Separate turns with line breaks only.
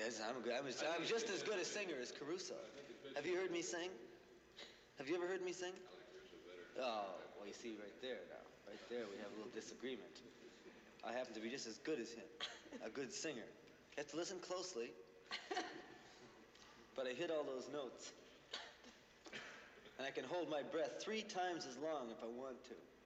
Yes, I'm just as good a singer as Caruso. Have you heard me sing? Have you ever heard me sing? Oh, well, you see, right there now. Right there, we have a little disagreement. I happen to be just as good as him, a good singer. You have to listen closely. But I hit all those notes. And I can hold my breath 3 times as long if I want to.